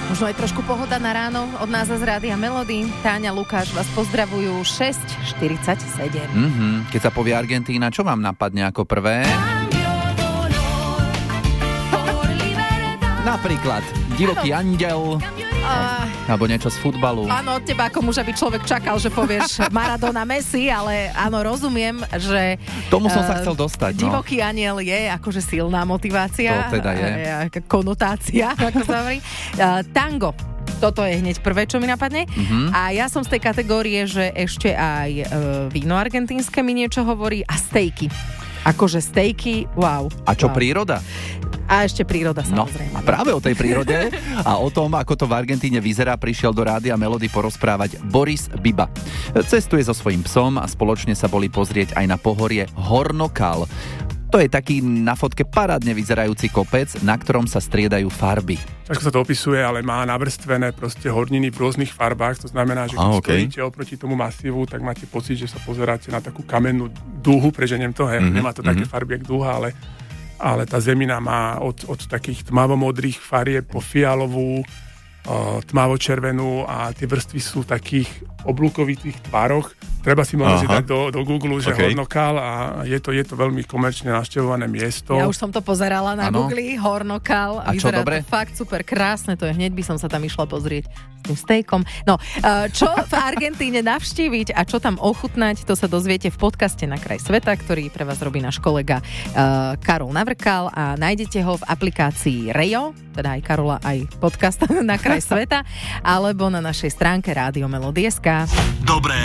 Možno aj trošku pohoda na ráno od nás z Rádia Melody. Táňa, Lukáš vás pozdravujú 6:47. Keď sa povie Argentína, čo vám napadne ako prvé? Napríklad Divoký anděl, alebo niečo z futbalu. Áno, od teba ako muža by človek čakal, že povieš Maradona, Messi, ale áno, rozumiem, že Tomu som sa chcel dostať. Divoký aniel je akože silná motivácia. To teda je. Konotácia, ako sa hovorí. Tango. Toto je hneď prvé, čo mi napadne. A ja som z tej kategórie, že ešte aj víno argentínske mi niečo hovorí a stejky. Akože stejky, wow. A čo príroda? A ešte príroda, samozrejme. No, a práve o tej prírode a o tom, ako to v Argentíne vyzerá, prišiel do Rádia Melody porozprávať Boris Biba. Cestuje so svojím psom a spoločne sa boli pozrieť aj na pohorie Hornokal. To je taký na fotke parádne vyzerajúci kopec, na ktorom sa striedajú farby. Ťažko sa to opisuje, ale má navrstvené proste horniny v rôznych farbách. To znamená, že keď stojíte oproti tomu masívu, tak máte pocit, že sa pozeráte na takú kamennú dúhu, preženiem to, nemá to také farby, jak dúha, ale tá zemina má od takých tmavomodrých farieb po fialovú, tmavo-červenú a tie vrstvy sú v takých oblúkovitých tvároch. Treba si možno si dať do Google, že Hornokal a je to veľmi komerčne navštevované miesto. Ja už som to pozerala na Google, Hornokal. A čo, dobre? To fakt super krásne, to je hneď by som sa tam išla pozrieť s tým stejkom. No, čo v Argentíne navštíviť a čo tam ochutnať, to sa dozviete v podcaste Na kraj sveta, ktorý pre vás robí náš kolega Karol Navrkal a nájdete ho v aplikácii Rejo, teda aj Karola, aj podcast Na kraj sveta, alebo na našej stránke Rádio Melody.sk. Dobré